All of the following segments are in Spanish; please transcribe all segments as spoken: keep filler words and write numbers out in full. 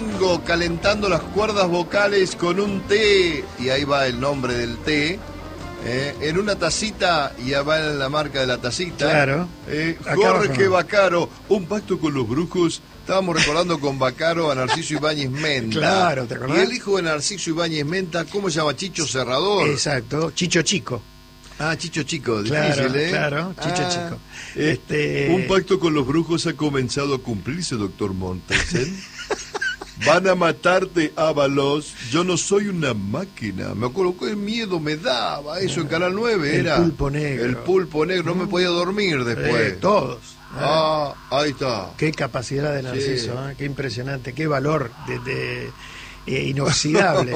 domingo calentando las cuerdas vocales con un té, y ahí va el nombre del té, eh, en una tacita, y ahí va la marca de la tacita. Claro. Eh, Acá Jorge abajo. Vaccaro, un pacto con los brujos. Estábamos recordando con Vaccaro a Narciso Ibáñez Menta. Claro, ¿te acordás? Y el hijo de Narciso Ibáñez Menta, ¿cómo se llama? Chicho Serrador. Exacto, Chicho Chico. Ah, Chicho Chico, Claro, difícil, ¿eh? claro, Chicho Ah, Chico. eh, Este... Un pacto con los brujos ha comenzado a cumplirse, doctor Montesen. Van a matarte, Ábalos. Yo no soy una máquina. Me acuerdo qué miedo me daba eso en Canal nueve. El era pulpo negro. El pulpo negro, no me podía dormir después. Eh, todos. Ah, ahí está. Qué capacidad de Narciso, Sí. ¿eh? Qué impresionante, qué valor de, de, eh, inoxidable.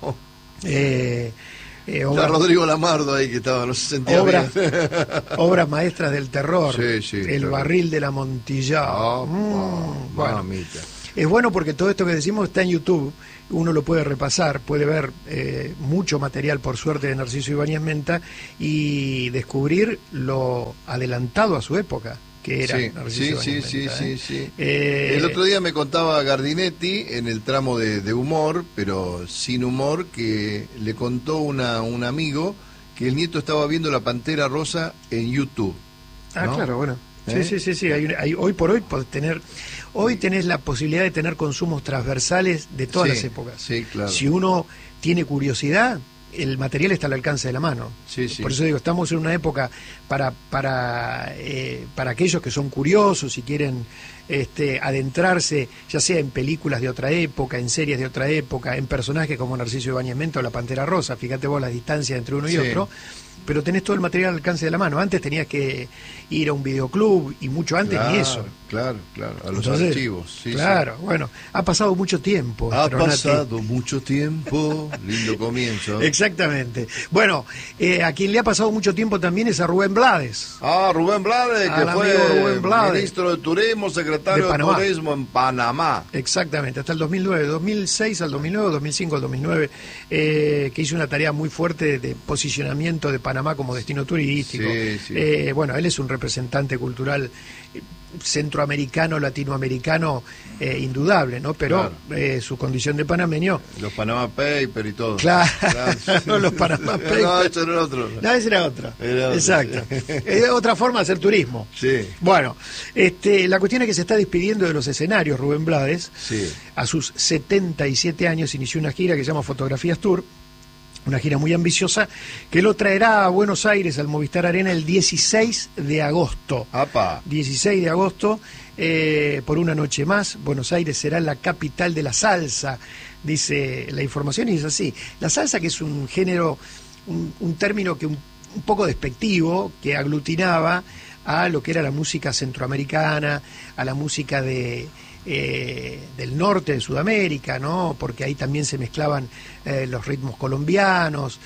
eh, eh, Está obras, Rodrigo Lamardo ahí que estaba, no se sentía obras, bien. obras maestras del terror. Sí, sí, El claro. barril de la Montillá. Ah, Mm, ah, bueno, mamita. es bueno porque todo esto que decimos está en YouTube. Uno lo puede repasar, puede ver eh, mucho material, por suerte, de Narciso Ibáñez Menta y descubrir lo adelantado a su época que era Sí, Narciso sí, Ibáñez sí, Menta, sí, ¿eh? sí, sí. Eh, El otro día me contaba Gardinetti en el tramo de, de humor, pero sin humor, que le contó una, un amigo que el nieto estaba viendo La Pantera Rosa en YouTube. Ah, ¿no? claro, bueno. ¿Eh? Sí, sí, sí, sí. Hay, hay- hoy por hoy podés tener, hoy tenés la posibilidad de tener consumos transversales de todas Sí, las épocas. sí, claro. Si uno tiene curiosidad, el material está al alcance de la mano. Sí, sí. Por eso digo, estamos en una época para para eh, para aquellos que son curiosos y quieren este, adentrarse, ya sea en películas de otra época, en series de otra época, en personajes como Narciso Ibáñez Menta o La Pantera Rosa. Fíjate vos la distancia entre uno y Sí. otro. Pero tenés todo el material al alcance de la mano. Antes tenías que ir a un videoclub y mucho antes Claro, ni eso. Claro, claro, a los Entonces, archivos. Sí, claro, bueno, ha pasado mucho tiempo. sí. Ha Stronati. pasado mucho tiempo, lindo comienzo. Exactamente. Bueno, eh, a quien le ha pasado mucho tiempo también es a Rubén Blades. Ah, Rubén Blades, que Al fue amigo Rubén Blades. ministro de Turismo, secretario De de, Panamá. Turismo en Panamá. Exactamente, hasta el dos mil nueve, dos mil seis al dos mil nueve, dos mil cinco al dos mil nueve, eh, que hizo una tarea muy fuerte de posicionamiento de Panamá como destino turístico. Sí, sí. Eh, bueno, él es un representante cultural eh, centroamericano, latinoamericano, eh, indudable, ¿no? Pero Claro. eh, su condición de panameño, Los Panama Papers y todo. claro, no los Panama No, Papers. eso era otro. No, esa era otra. Era otra, Exacto. sí. Es otra forma de hacer turismo. Sí, Bueno, este, la cuestión es que se está despidiendo de los escenarios Rubén Blades. sí. A sus setenta y siete años inició una gira que se llama Fotografías Tour, una gira muy ambiciosa que lo traerá a Buenos Aires, al Movistar Arena, el dieciséis de agosto. Apa. dieciséis de agosto, eh, por una noche más. Buenos Aires será la capital de la salsa, dice la información, y es así. La salsa, que es un género, un, un término que un, un poco despectivo, que aglutinaba a lo que era la música centroamericana, a la música de eh, del norte de Sudamérica, ¿no? Porque ahí también se mezclaban eh, los ritmos colombianos,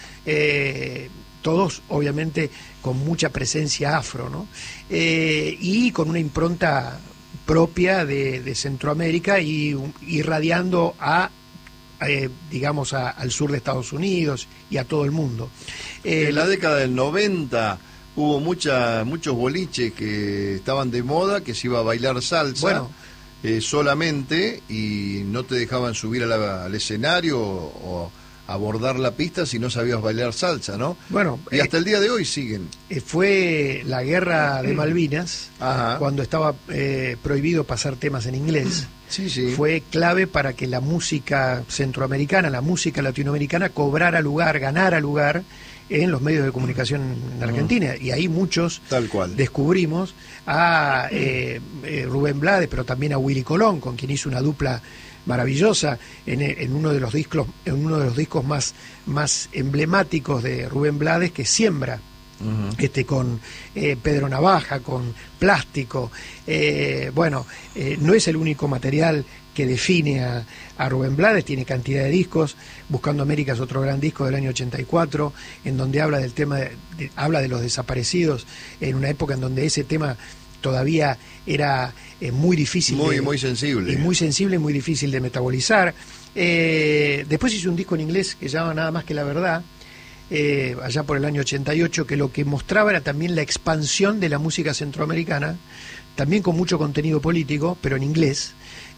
eh, todos obviamente con mucha presencia afro, ¿no? Eh, y con una impronta propia de, de Centroamérica y um, irradiando a eh, digamos a, al sur de Estados Unidos y a todo el mundo. Eh, En la década del noventa hubo mucha, muchos boliches que estaban de moda, que se iba a bailar salsa. Bueno. eh, solamente, y no te dejaban subir a la- al escenario o, o abordar la pista si no sabías bailar salsa, ¿no? Bueno, Y eh, hasta el día de hoy siguen. eh, fue la guerra de Malvinas, Ajá. cuando estaba eh, prohibido pasar temas en inglés. Sí, sí. Fue clave para que la música centroamericana, la música latinoamericana cobrara lugar, ganara lugar en los medios de comunicación en Argentina. Y ahí muchos Tal cual. descubrimos a eh, eh, Rubén Blades, pero también a Willy Colón, con quien hizo una dupla maravillosa en, en uno de los discos, en uno de los discos más, más emblemáticos de Rubén Blades, que Siembra. Ujú. Este, con eh, Pedro Navaja, con Plástico. Eh, bueno, eh, no es el único material que define a, a Rubén Blades, tiene cantidad de discos. Buscando América es otro gran disco del año ochenta y cuatro, en donde habla del tema, de, de- habla de los desaparecidos, en una época en donde ese tema todavía era eh, muy difícil. Muy, de- muy sensible. y muy sensible y muy difícil de metabolizar. Eh, después hizo un disco en inglés que se llama Nada más que la verdad, eh, allá por el año ochenta y ocho, que lo que mostraba era también la expansión de la música centroamericana, también con mucho contenido político, pero en inglés,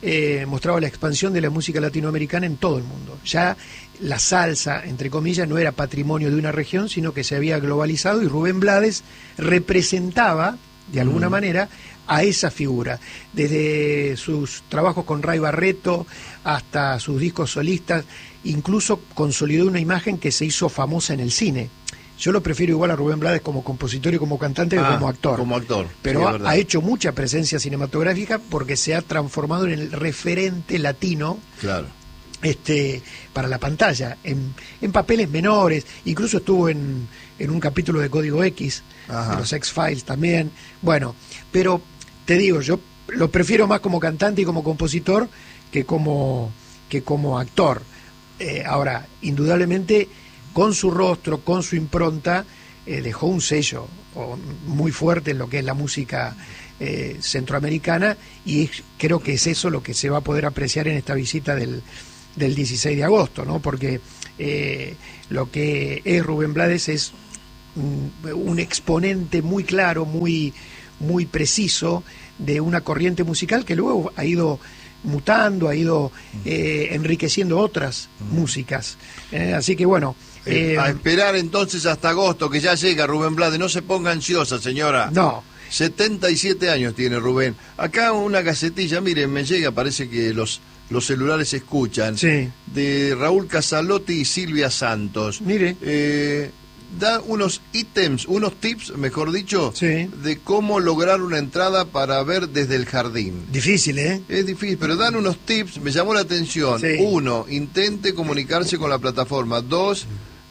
eh, mostraba la expansión de la música latinoamericana en todo el mundo. Ya la salsa, entre comillas, no era patrimonio de una región, sino que se había globalizado, y Rubén Blades representaba, de alguna mm. manera, a esa figura. Desde sus trabajos con Ray Barreto hasta sus discos solistas, incluso consolidó una imagen que se hizo famosa en el cine. Yo lo prefiero igual a Rubén Blades como compositor y como cantante que ah, como actor. Como actor. Pero sí, ha, ha hecho mucha presencia cinematográfica porque se ha transformado en el referente latino. Claro. Este, para la pantalla, en, en papeles menores, incluso estuvo en, en un capítulo de Código X, Ajá. de los X-Files también. Bueno, pero te digo, yo lo prefiero más como cantante y como compositor que como, que como actor. Eh, ahora, indudablemente, con su rostro, con su impronta, eh, dejó un sello o, muy fuerte en lo que es la música eh, centroamericana, y es, creo que es eso lo que se va a poder apreciar en esta visita del, del dieciséis de agosto, ¿no? Porque eh, lo que es Rubén Blades es un, un exponente muy claro, muy, muy preciso de una corriente musical que luego ha ido mutando, ha ido eh, enriqueciendo otras uh-huh. músicas. Eh, así que bueno... Eh, a esperar entonces hasta agosto, que ya llega Rubén Blades. No se ponga ansiosa, señora. No. setenta y siete años tiene Rubén. Acá una gacetilla, miren, me llega, parece que los, los celulares escuchan. Sí. De Raúl Casalotti y Silvia Santos. Mire. Eh, da unos ítems, unos tips, mejor dicho, sí. de cómo lograr una entrada para ver desde el jardín. Difícil, ¿eh? Es difícil, pero dan unos tips, me llamó la atención. Sí. Uno, intente comunicarse con la plataforma. Dos,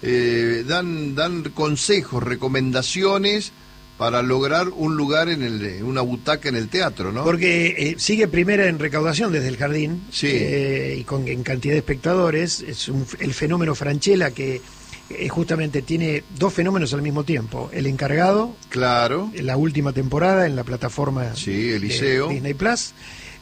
eh, dan, dan consejos, recomendaciones para lograr un lugar en el, una butaca en el teatro, ¿no? Porque eh, sigue primera en recaudación desde el jardín, sí. eh, y con en cantidad de espectadores. Es un, el fenómeno Franchella, que eh, justamente tiene dos fenómenos al mismo tiempo. El encargado, claro, en la última temporada en la plataforma sí, Eliseo. de Disney Plus,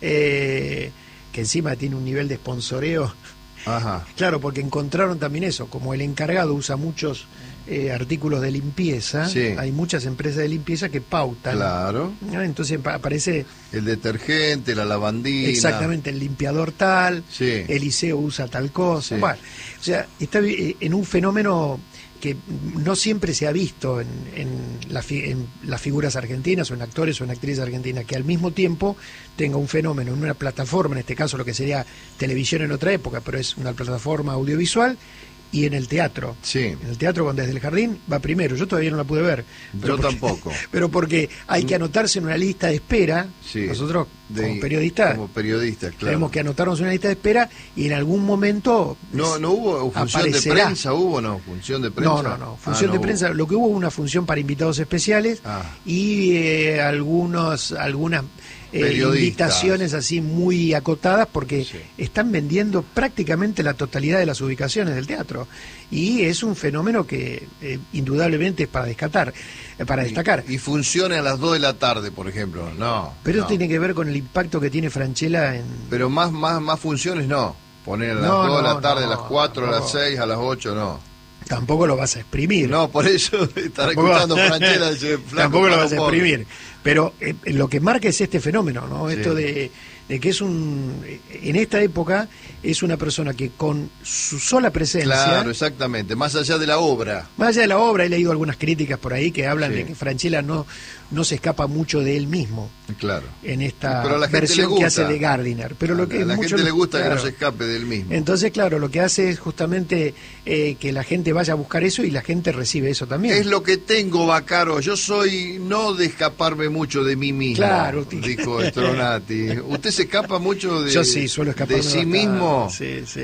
eh, que encima tiene un nivel de sponsoreo. Ajá. Claro, porque encontraron también eso, como el encargado usa muchos eh, artículos de limpieza, sí. hay muchas empresas de limpieza que pautan. Claro. ¿no? Entonces aparece... El detergente, la lavandina. Exactamente, el limpiador tal, sí. Eliseo usa tal cosa. Sí. Bueno, o sea, está en un fenómeno que no siempre se ha visto en, en, la, en las figuras argentinas o en actores o en actrices argentinas, que al mismo tiempo tenga un fenómeno en una plataforma, en este caso lo que sería televisión en otra época, pero es una plataforma audiovisual, y en el teatro. Sí. En el teatro con Desde el Jardín va primero. Yo todavía no la pude ver. Yo porque, tampoco. Pero porque hay que anotarse en una lista de espera. Sí. Nosotros, de, como periodistas, como periodistas, claro, tenemos que anotarnos en una lista de espera, y en algún momento no no hubo función aparecerá. de prensa, hubo no función de prensa. No, no, no. Función ah, no de hubo. prensa. Lo que hubo una función para invitados especiales ah. y eh, algunos algunas Eh, invitaciones así muy acotadas, porque sí. están vendiendo prácticamente la totalidad de las ubicaciones del teatro, y es un fenómeno que eh, indudablemente es para destacar, eh, para destacar. Y, y funciona a las dos de la tarde, por ejemplo, no. Pero no. eso tiene que ver con el impacto que tiene Franchella en... Pero más más más funciones no. Poner a las no, dos no, de la tarde, no, a las cuatro, no. a las seis, a las ocho, no. Tampoco lo vas a exprimir. No, por eso estará tampoco, escuchando Franchella. Tampoco lo vas a exprimir. Pero eh, lo que marca es este fenómeno, ¿no? Sí. Esto de, de que es un... En esta época es una persona que con su sola presencia... Claro, exactamente. Más allá de la obra. Más allá de la obra, he leído algunas críticas por ahí que hablan Sí. de que Franchella no, no se escapa mucho de él mismo. Claro. En esta Pero a la gente le versión gusta. que hace de Gardiner. Pero a, lo que a la mucho gente le gusta claro. que no se escape del mismo. Entonces, claro, lo que hace es justamente eh, que la gente vaya a buscar eso, y la gente recibe eso también. Es lo que tengo, Bacaro. Yo soy no de escaparme mucho de mí mismo. Claro, dijo Stronati. ¿Usted se escapa mucho de, Yo sí, suelo escaparme de sí bastante. mismo? Sí, sí.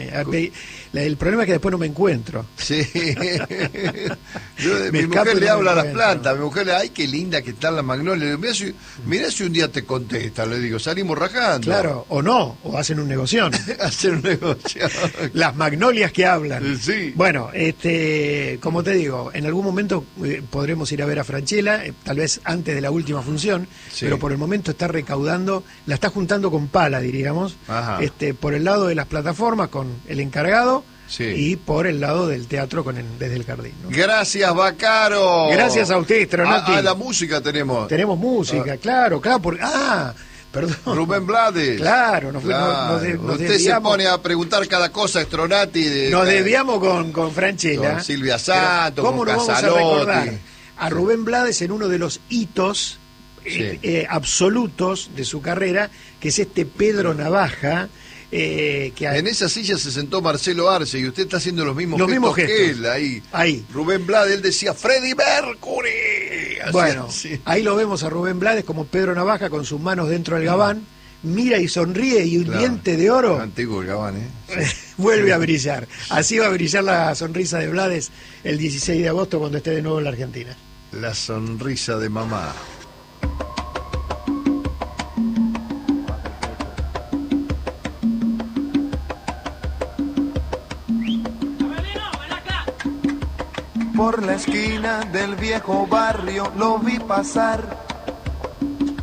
El problema es que después no me encuentro. Sí. Yo, Me mi mujer escapo y le no habla a me las encuentro. plantas. Mi mujer le ay, qué linda que están las magnolias. Mirá si, mirá si un día te contesta, le digo, salimos rajando. Claro, o no, o hacen un negocio. Hacer un negocio. Las magnolias que hablan. Sí. Bueno, este, como te digo, en algún momento eh, podremos ir a ver a Franchella, eh, tal vez antes de la última función, Sí. pero por el momento está recaudando, la está juntando con pala, diríamos, Ajá. este, por el lado de las plataformas con el encargado, Sí. y por el lado del teatro con el, desde el jardín, ¿no? Gracias, Bacaro. Gracias a usted, Stronati. Ah, ah, la música tenemos. Tenemos música, Ah. claro, claro, porque, ah, perdón. Rubén Blades. Claro, nos, Claro. nos- nos de- nos Usted desviamos, se pone a preguntar cada cosa a Stronati. De, nos desviamos con, con Franchella. Con Silvia Santos, Pero, ¿cómo con no vamos a Casalotti? recordar a Rubén Blades en uno de los hitos eh, Sí. eh, absolutos de su carrera, que es este Pedro Navaja, eh, que a- En esa silla se sentó Marcelo Arce y usted está haciendo los mismos Los gestos mismos que gestos. él ahí. Ahí. Rubén Blades, él decía Freddie Mercury. Hacía Bueno, así. ahí lo vemos a Rubén Blades como Pedro Navaja con sus manos dentro del gabán, mira y sonríe y un Claro. diente de oro Antiguo el Gabán, ¿eh? vuelve a brillar. Así va a brillar la sonrisa de Blades el dieciséis de agosto cuando esté de nuevo en la Argentina. La sonrisa de mamá. Por la esquina del viejo barrio lo vi pasar